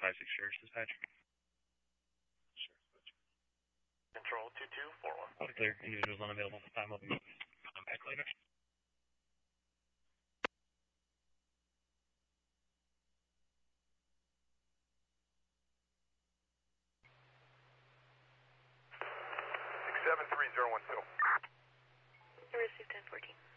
56 Church dispatch. Control 2241. All clear. Individuals unavailable at the time. Will be back later. Seven three zero one two. I received 1014.